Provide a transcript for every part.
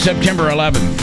September 11th,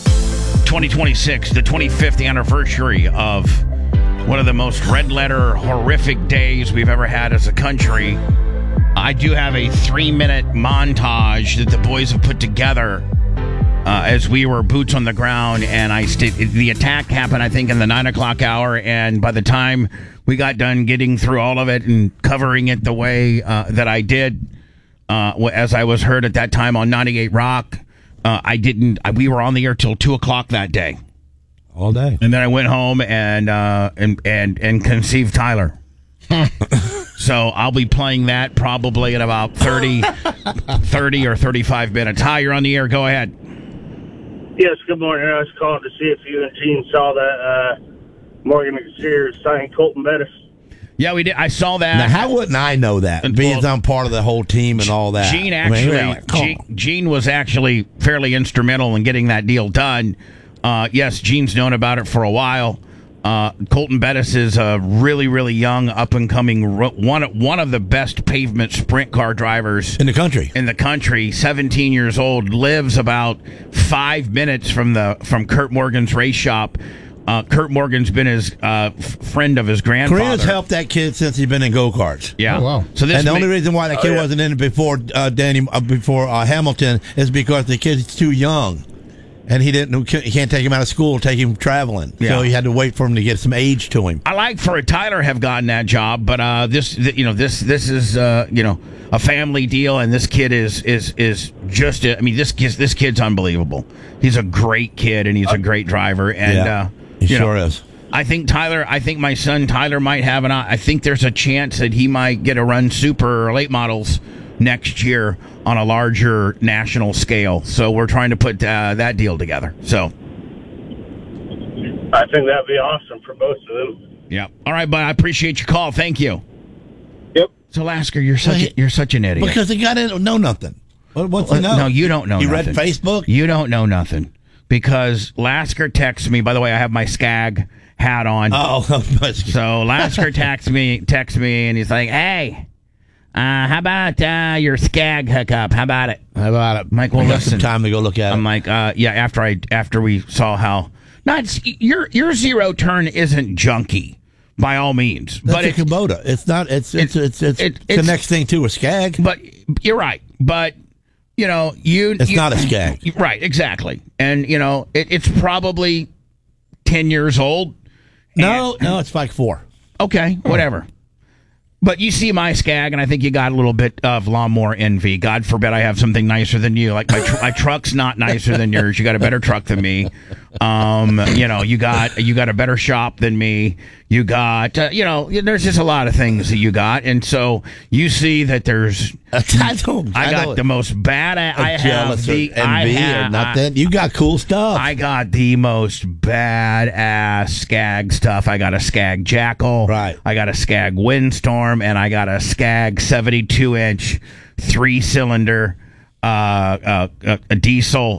2026, the 25th anniversary of one of the most red-letter, horrific days we've ever had as a country. I do have a 3-minute montage that the boys have put together as we were boots on the ground, and the attack happened, I think, in the 9 o'clock hour, and by the time we got done getting through all of it and covering it the way that I did, as I was heard at that time on 98 Rock, we were on the air till 2 o'clock that day. All day. And then I went home and conceived Tyler. So I'll be playing that probably in about 30 or 35 minutes. Hi, you're on the air. Go ahead. Yes, good morning. I was calling to see if you and Gene saw that Morgan McSteer signed Colton Bettis. Yeah, we did. I saw that. Now, how wouldn't I know that? Being I'm part of the whole team and all that. Gene was actually fairly instrumental in getting that deal done. Yes, Gene's known about it for a while. Colton Bettis is a really, really young, up-and-coming, one of the best pavement sprint car drivers in the country. 17 years old, lives about 5 minutes from Kurt Morgan's race shop. Kurt Morgan's been his friend of his grandfather. Korea's helped that kid since he's been in go-karts. Yeah. Oh, wow. So the only reason why that kid wasn't in it before Hamilton is because the kid's too young. And he can't take him out of school, take him traveling. Yeah. So he had to wait for him to get some age to him. I like for Tyler have gotten that job, but this is a family deal, and this kid is just this kid's unbelievable. He's a great kid, and he's a great driver, and he sure is. I think my son Tyler might have I think there's a chance that he might get a run super or late models next year on a larger national scale. So we're trying to put that deal together. So I think that'd be awesome for both of them. Yeah. All right, but I appreciate your call. Thank you. Yep. So Lasker, you're such an idiot. Because the guy didn't know nothing. What's he know? No, you don't know. He nothing. read Facebook. You don't know nothing because Lasker texts me. By the way, I have my Skag hat on. So Lasker texts me, and he's like, "Hey. How about your Skag hookup? How about it? I'm like, well, listen. Some time to go look at it. I'm like, after we saw how. No, your zero turn isn't junky by all means, but it's a Kubota. It's not. It's the next thing to a Skag. But you're right. But it's not a Skag. Right? Exactly. And it's probably 10 years old. No, it's like 4. Okay, whatever. But you see my Skag, and I think you got a little bit of lawnmower envy. God forbid I have something nicer than you. Like my truck's not nicer than yours. You got a better truck than me. You got a better shop than me. You got there's just a lot of things that you got, and so you see that there's. I got the most badass. I have the envy or nothing. You got cool stuff. I got the most badass Skag stuff. I got a Skag Jackal. Right. I got a Skag Windstorm, and I got a Skag 72-inch 3-cylinder a diesel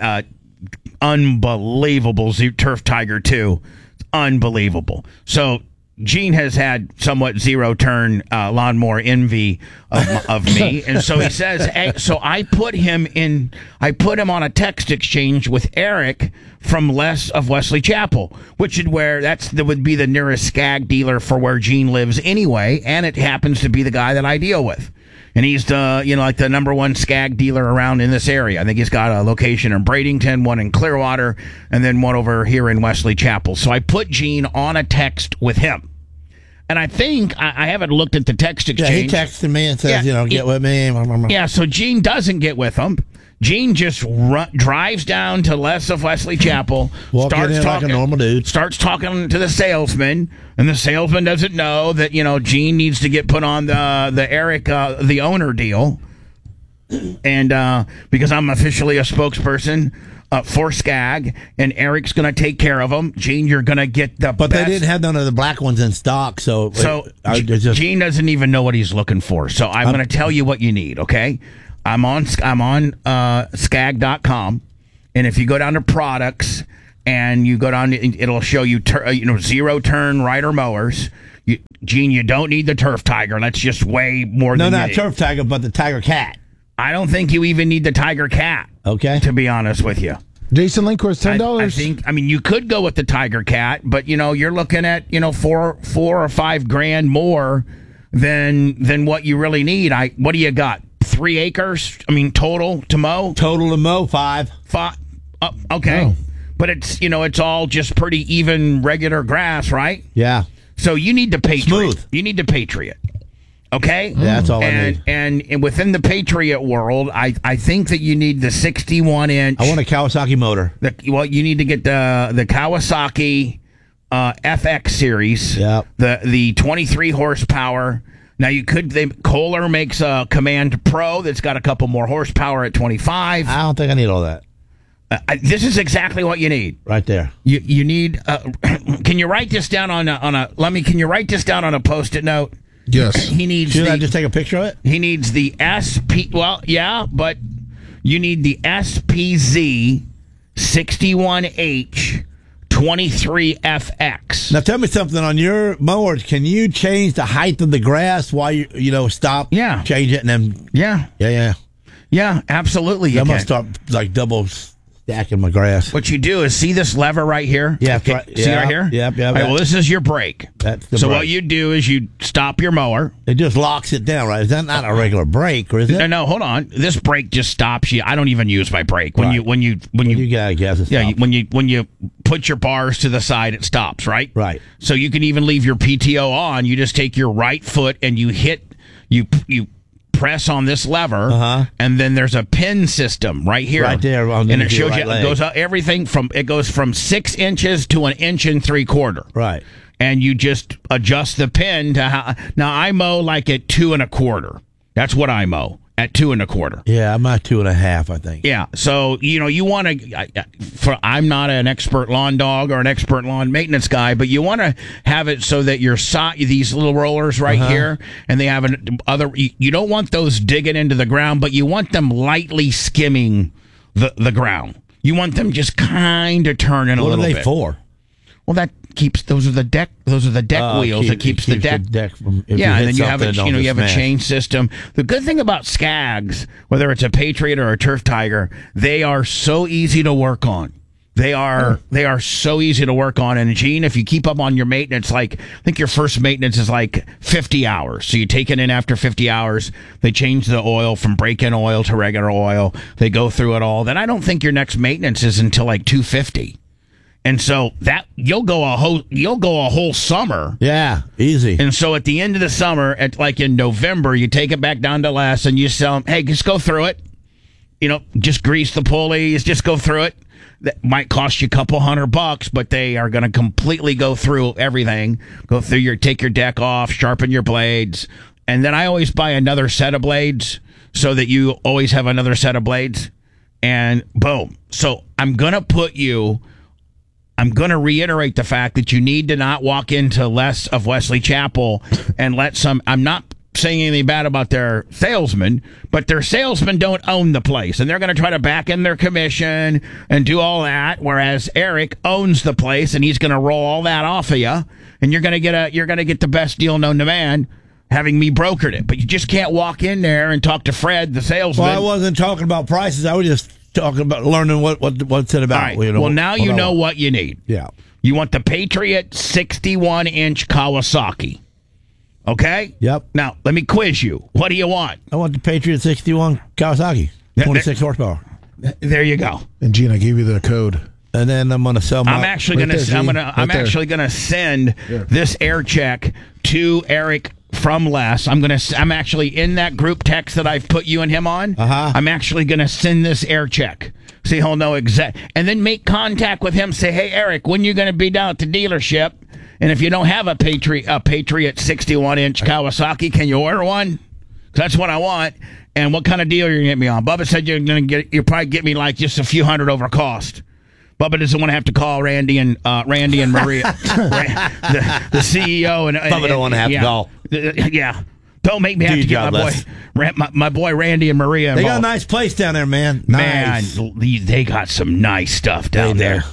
unbelievable Turf Tiger 2. It's unbelievable. So Gene has had somewhat zero-turn lawnmower envy of me, and so he says, hey, so I put him on a text exchange with Eric from Les of Wesley Chapel, which is would be the nearest Skag dealer for where Gene lives anyway, and it happens to be the guy that I deal with. And he's the number one Skag dealer around in this area. I think he's got a location in Bradenton, one in Clearwater, and then one over here in Wesley Chapel. So I put Gene on a text with him. And I think, I haven't looked at the text exchange. Yeah, he texted me and says, get with me. Yeah, so Gene doesn't get with him. Gene just drives down to Les of Wesley Chapel, starts talking like a normal dude. Starts talking to the salesman, and the salesman doesn't know that Gene needs to get put on the Eric the owner deal, and because I'm officially a spokesperson for Skag, and Eric's going to take care of them. Gene, you're going to get the But best. They didn't have none of the black ones in stock, so Gene doesn't even know what he's looking for. So I'm going to tell you what you need, okay? I'm on Skag.com, and if you go down to products and you go down, it'll show you zero turn rider mowers. Gene, you don't need the Turf Tiger. That's just way more than not Turf Tiger, but the Tiger Cat. I don't think you even need the Tiger Cat. Okay. To be honest with you. Jason Linkworth, $10. I mean, you could go with the Tiger Cat, but you're looking at $4 or $5 grand more than what you really need. What do you got? 3 acres? I mean, total to mow? Total to mow 5. 5. Okay, but it's all just pretty even, regular grass, right? Yeah. So you need the Patriot. Smooth. You need the Patriot. Okay? Yeah, that's all I need. And within the Patriot world, I think that you need the 61-inch. I want a Kawasaki motor. You need to get the Kawasaki FX series. Yep. The 23 horsepower. Now Kohler makes a Command Pro that's got a couple more horsepower at 25. I don't think I need all that. This is exactly what you need. Right there. You need. Can you write this down on a? Can you write this down on a Post-it note? Yes. He needs. Should I just take a picture of it? He needs the SP. Well, yeah, but you need the SPZ 61H 23FX. Now tell me something on your mower. Can you change the height of the grass while you stop? Yeah. Change it and then. Yeah, absolutely. I'm gonna start like double stacking my grass. What you do is see this lever right here. Yeah, okay. right. See right here. Yep. All right, well, this is your brake. That's the so brake. what you do is you stop your mower. It just locks it down, right? Is that not a regular brake, or is it? No, hold on. This brake just stops you. I don't even use my brake when Right. you gotta guess it. yeah, when you put your bars to the side, it stops, right? Right. So you can even leave your PTO on. You just take your right foot and you press on this lever, and then there's a pin system right here, Right there, and it shows right you leg. it goes up everything it goes from 6 inches to 1 3/4 inches. Right. And you just adjust the pin to how. Now I mow like at 2 1/4. That's what I mow at 2 1/4. Yeah, I'm at 2.5, I think. Yeah, so you want to. I'm not an expert lawn dog or an expert lawn maintenance guy, but you want to have it so that your these little rollers right here, and they have You don't want those digging into the ground, but you want them lightly skimming the ground. You want them just kind of turning a little bit. What are they for? Well, that keeps those are the deck wheels. It keeps the deck from. And then you have a chain system. The good thing about Skags, whether it's a Patriot or a Turf Tiger, they are so easy to work on. They are so easy to work on. And Gene, if you keep up on your maintenance, I think your first maintenance is like 50 hours. So you take it in after 50 hours. They change the oil from break-in oil to regular oil. They go through it all. Then I don't think your next maintenance is until like 250. And so that you'll go a whole summer. Yeah, easy. And so at the end of the summer, in November, you take it back down to less and you sell them. Hey, just go through it. Just grease the pulleys. Just go through it. That might cost you a couple $100, but they are going to completely go through everything. Take your deck off, sharpen your blades, and then I always buy another set of blades so that you always have another set of blades. And boom. So I'm going to reiterate the fact that you need to not walk into less of Wesley Chapel and I'm not saying anything bad about their salesmen, but their salesmen don't own the place, and they're going to try to back in their commission and do all that, whereas Eric owns the place, and he's going to roll all that off of you, and you're going to get the best deal known to man, having me brokered it. But you just can't walk in there and talk to Fred, the salesman. Well, I wasn't talking about prices. I was just talking about learning what's it about. All right. Well, now you know what you need. Yeah. You want the Patriot 61-inch Kawasaki. Okay? Yep. Now, let me quiz you. What do you want? I want the Patriot 61 Kawasaki, 26 horsepower. There you go. And Gene, I gave you the code. And then I'm going to sell my. I'm actually going to send this air check to Eric from Les. I'm actually in that group text that I've put you and him on. I'm actually going to send this air check. See, he'll know and then make contact with him. Say, hey, Eric, when you going to be down at the dealership? And if you don't have a Patriot 61-inch Kawasaki, can you order one? 'Cause that's what I want. And what kind of deal you're going to get me on? Bubba said you'll probably get me like just a few hundred over cost. Bubba doesn't want to have to call Randy and Maria, the CEO. And Bubba don't want to have to call. Yeah. Don't make me have to get my boy Randy and Maria involved. They got a nice place down there, man. Nice. Man, they got some nice stuff down there.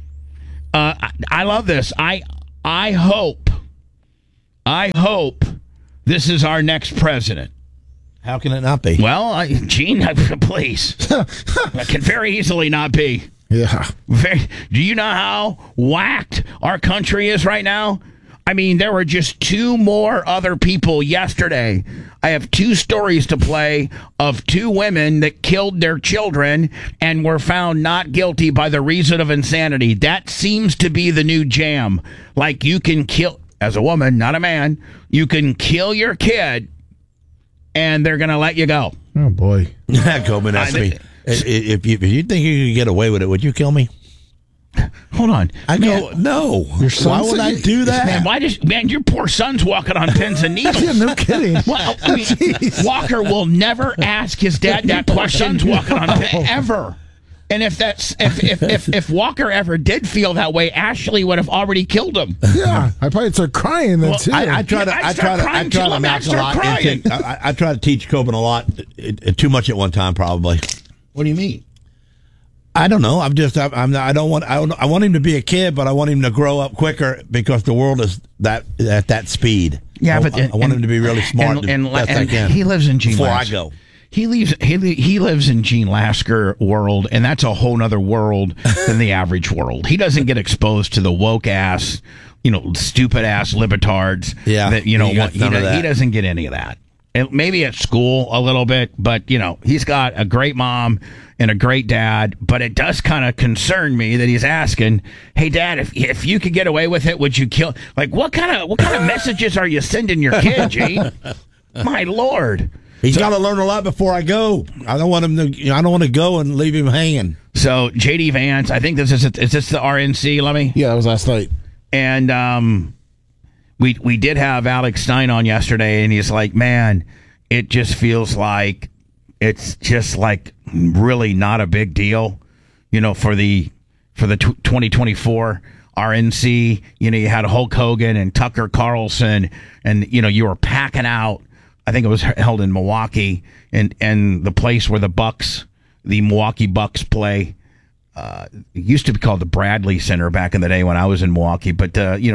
I love this. I hope this is our next president. How can it not be? Well, Gene, please. It can very easily not be. Yeah. Do you know how whacked our country is right now? I mean, there were just 2 more other people yesterday. I have 2 stories to play of 2 women that killed their children and were found not guilty by the reason of insanity. That seems to be the new jam. Like, you can kill, as a woman, not a man, you can kill your kid and they're going to let you go. Oh, boy. Coleman, that's me. If you think you could get away with it, would you kill me? Hold on. I go, no. Why would I do that? Man, your poor son's walking on pins and needles. Yeah, no kidding. Well, I mean, Walker will never ask his dad that question. Son's walking on pins ever. And if Walker ever did feel that way, Ashley would have already killed him. Yeah, I probably start crying then too. I try to match a lot. I try to teach Coben a lot. Too much at one time, probably. What do you mean? I don't know. I want him to be a kid, but I want him to grow up quicker because the world is at that speed. Yeah, I want him to be really smart and I can. He lives in Gene before Lasker. I go. He lives in Gene Lasker world, and that's a whole other world than the average world. He doesn't get exposed to the woke ass, stupid ass libertards. Yeah, that he doesn't get any of that. And maybe at school a little bit, but he's got a great mom and a great dad. But it does kind of concern me that he's asking, "Hey, Dad, if you could get away with it, would you kill?" Like, what kind of messages are you sending your kid, Gene? My Lord. He's got to learn a lot before I go. I don't want him to. I don't want to go and leave him hanging. So JD Vance, I think is this the RNC? Lemmy? Yeah, that was last night. And we did have Alex Stein on yesterday, and he's like, man, it just feels like it's just like really not a big deal, for the 2024 RNC. You had Hulk Hogan and Tucker Carlson, and you were packing out. I think it was held in Milwaukee, and the place where the Milwaukee Bucks play. It used to be called the Bradley Center back in the day when I was in Milwaukee. But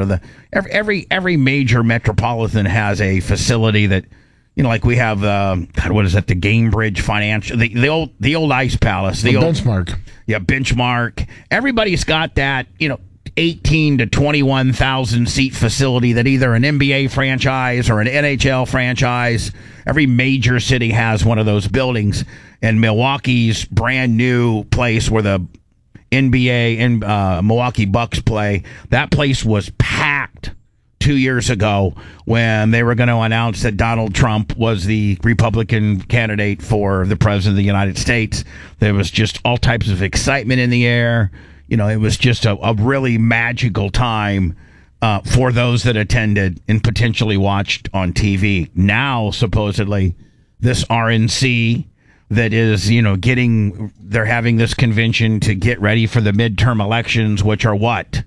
every major metropolitan has a facility that, like we have. What is that? The Gamebridge Financial, the old Ice Palace, the old Benchmark. Yeah, Benchmark. Everybody's got that. 18 to 21,000 seat facility that either an NBA franchise or an NHL franchise. Every major city has one of those buildings. And Milwaukee's brand new place where the NBA and Milwaukee Bucks play, that place was packed 2 years ago when they were going to announce that Donald Trump was the Republican candidate for the president of the United States. There was just all types of excitement in the air. It was just a really magical time for those that attended and potentially watched on TV. Now, supposedly, this RNC that is, they're having this convention to get ready for the midterm elections, which are what?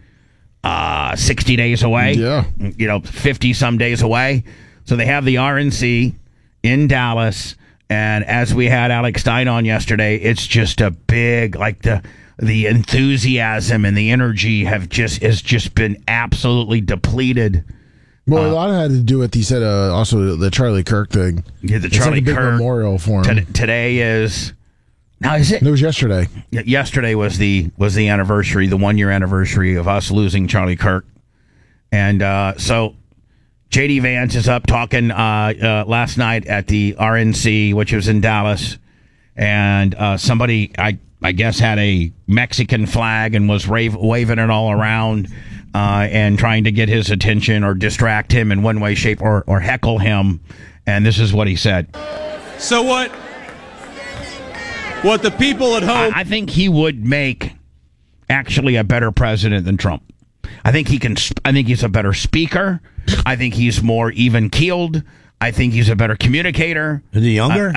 60 days away? Yeah. 50 some days away. So they have the RNC in Dallas. And as we had Alex Stein on yesterday, it's just a big, the enthusiasm and the energy has just been absolutely depleted. Well, a lot of it had to do with, he said, also the Charlie Kirk thing. Yeah, the Charlie Kirk Kirk memorial for him. Today is now. Is it? It was yesterday. Yesterday was the anniversary, the 1 year anniversary of us losing Charlie Kirk, and so JD Vance is up talking last night at the RNC, which was in Dallas, and somebody I guess had a Mexican flag and was waving it all around and trying to get his attention or distract him in one way, shape, or heckle him. And this is what he said. So what the people at home... I think he would make actually a better president than Trump. I think he's a better speaker. I think he's more even-keeled. I think he's a better communicator. Is he younger?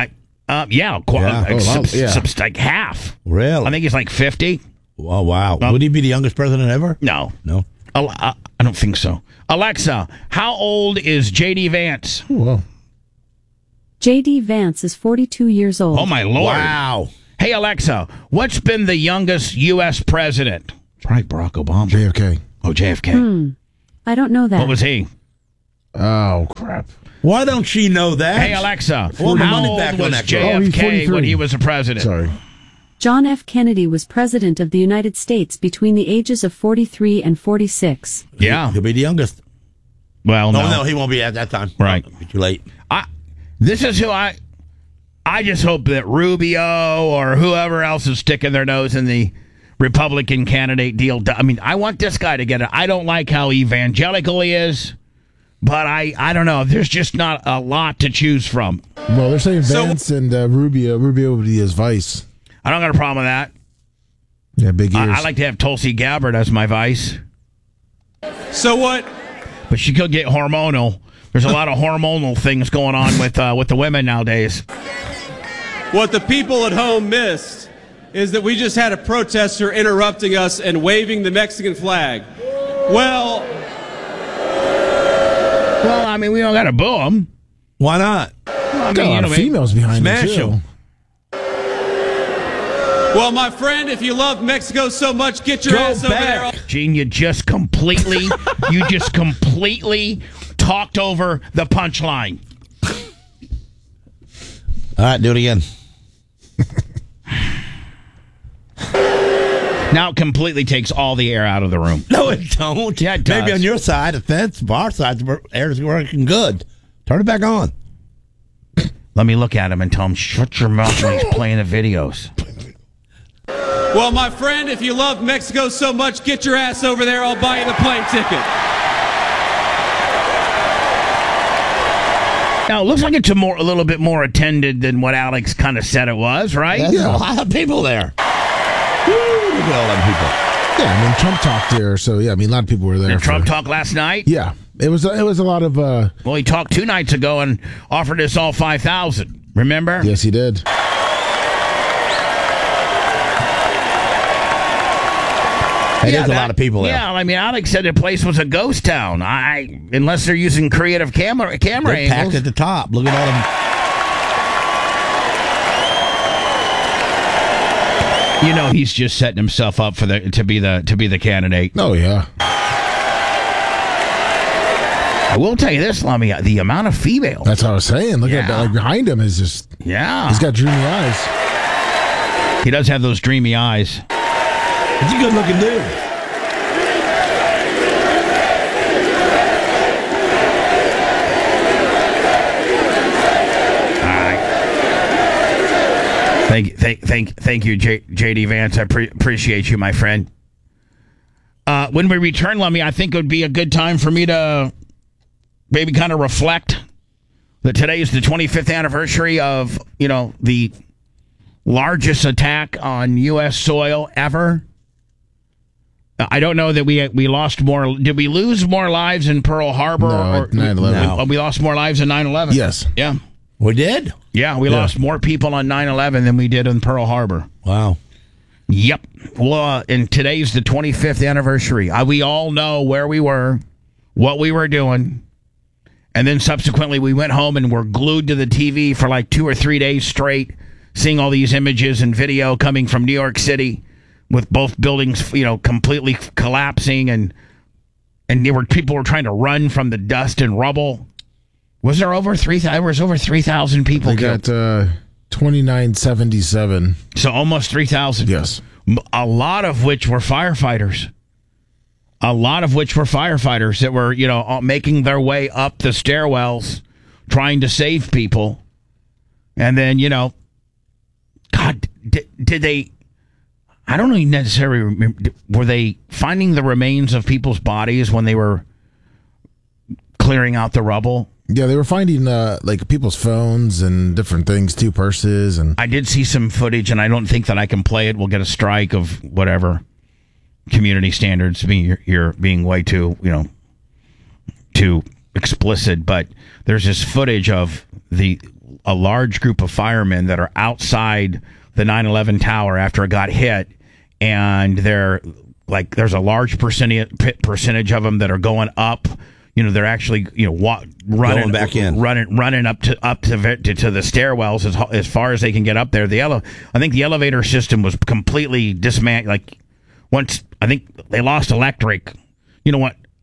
Like half. Really? I think he's like 50. Oh, wow. Would he be the youngest president ever? No. I don't think so. Alexa, how old is J.D. Vance? Oh, wow. J.D. Vance is 42 years old. Oh, my Lord. Wow. Hey, Alexa, what's been the youngest U.S. president? Probably Barack Obama. JFK. Oh, JFK. I don't know that. What was he? Oh, crap. Why don't she know that? Hey, Alexa, Well, the how money old back on was that girl. Oh, he's JFK 43. when he was a president? Sorry. John F. Kennedy was president of the United States between the ages of 43 and 46. Yeah. He'll be the youngest. Well, Oh, no, he won't be at that time. Right. It'll be too late. This is who I just hope that Rubio or whoever else is sticking their nose in the Republican candidate deal. I mean, I want this guy to get it. I don't like how evangelical he is, but I don't know. There's just not a lot to choose from. Well, they're saying Vance and Rubio. Rubio would be his vice. I don't got a problem with that. Yeah, big ears. I like to have Tulsi Gabbard as my vice, So what? but she could get hormonal. There's a lot of hormonal things going on with the women nowadays. What the people at home missed is that we just had a protester interrupting us and waving the Mexican flag. Well, Well, I mean, we don't got to boo him. Why not? I Got a lot of females behind Smash him, too. him. well, my friend, if you love Mexico so much, get your Go ass over there. back. Gene, you just completely talked over the punchline. All right, do it again. Now it completely takes all the air out of the room. No, it don't. Yeah, it does. Maybe on your side, the fence, our side, the air's working good. Turn it back on. Let me look at him and tell him, shut your mouth when he's playing the videos. Well, my friend, if you love Mexico so much, get your ass over there. I'll buy you the plane ticket. Now, it looks like it's a little bit more attended than what Alex kind of said it was, right? There's a lot of people there. Woo, look at all them people. Yeah, I mean, Trump talked there, so yeah, I mean, a lot of people were there. Did Trump for- talk last night? Yeah, it was a lot of. Well, he talked 2 nights ago and offered us all $5,000. Remember? Yes, he did. There's a lot of people there. Yeah, I mean, Alex said the place was a ghost town. Unless they're using creative camera They're packed angles. at the top. Look at all them. You know, he's just setting himself up to be the candidate. Oh yeah. I will tell you this, Lummy, the amount of females. That's what I was saying. Look at Yeah. that. Like behind him is just. Yeah, He's got dreamy eyes. he does have those dreamy eyes. He's a good looking dude. Thank you, J.D. Vance. I appreciate you, my friend. When we return, Lummy, I think it would be a good time for me to maybe kind of reflect that today is the 25th anniversary of, the largest attack on U.S. soil ever. I don't know that we lost more. Did we lose more lives in Pearl Harbor? No, or 9/11. We lost more lives in 9/11. Yes. Yeah. We did? Yeah, we lost more people on 9/11 than we did in Pearl Harbor. Wow. Yep. Well, and today's the 25th anniversary. We all know where we were, what we were doing. And then subsequently we went home and were glued to the TV for like 2 or 3 days straight, seeing all these images and video coming from New York City with both buildings, completely collapsing and people were trying to run from the dust and rubble. Was there over 3,000? There was over 3,000 people They killed. got 2977. So almost 3,000. Yes. A lot of which were firefighters. That were, making their way up the stairwells, trying to save people. And then, God, did they... I don't even necessarily remember... Were they finding the remains of people's bodies when they were clearing out the rubble? Yeah, they were finding like people's phones and different things too, purses and. I did see some footage, and I don't think that I can play it. We'll get a strike of whatever community standards you're being way too too explicit. But there's this footage of a large group of firemen that are outside the 9/11 tower after it got hit, and they're like there's a large percentage of them that are going up. They're actually running back in, running up to the stairwells as far as they can get up there. I think the elevator system was completely dismantled. Like once I think they lost electric. You know what?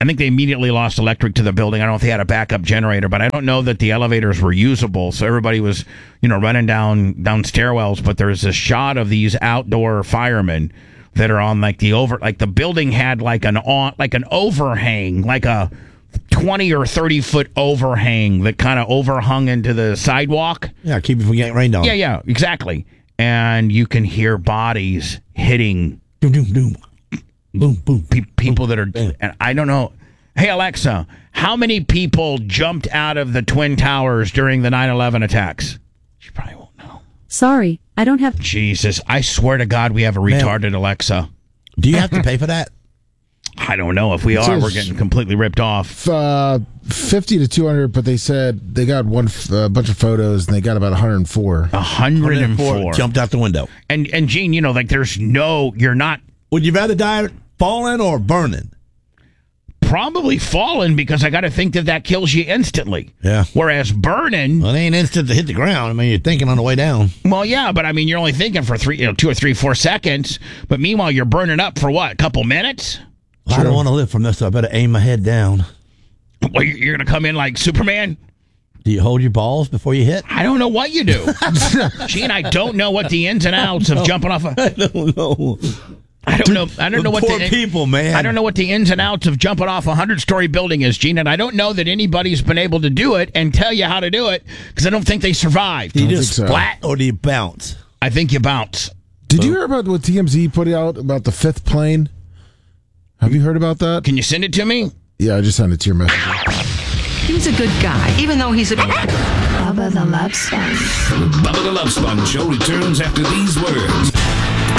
I think they immediately lost electric to the building. I don't know if they had a backup generator, but I don't know that the elevators were usable. So everybody was, running down stairwells. But there's a shot of these outdoor firemen that are on the building had like an overhang, like a 20 or 30 foot overhang that kind of overhung into the sidewalk. Yeah, keep it from getting rained on. Yeah, exactly. And you can hear bodies hitting. Doom, doom, doom. Boom, boom. People that are, and I don't know. Hey, Alexa, how many people jumped out of the Twin Towers during the 9/11 attacks? She probably won't know. Sorry, I don't have... Jesus, I swear to God we have a retarded Alexa. Do you have to pay for that? I don't know. If we are, we're getting completely ripped off. 50 to 200, but they said they got a bunch of photos and they got about 104. 104 jumped out the window. And Gene, you're not. Would you rather die falling or burning? Probably falling, because I got to think that kills you instantly. Yeah. Whereas burning, well, it ain't instant to hit the ground. I mean, you're thinking on the way down. Well, yeah, but I mean, you're only thinking for 2 or 3, 4 seconds. But meanwhile, you're burning up for what? A couple minutes? Well, I don't want to live from this, so I better aim my head down. Well, you're going to come in like Superman? Do you hold your balls before you hit? I don't know what you do. Gene, I don't know what the ins and outs of jumping off I don't know. I don't know what poor people, man. I don't know what the ins and outs of jumping off a 100-story building is, Gene, and I don't know that anybody's been able to do it and tell you how to do it, because I don't think they survived. Do you just splat or do you bounce? I think you bounce. Did you hear about what TMZ put out about the fifth plane? Have you heard about that? Can you send it to me? Yeah, I just sent it to your message. He's a good guy, even though he's a... Bubba the Love Sponge. The Bubba the Love Sponge Show returns after these words.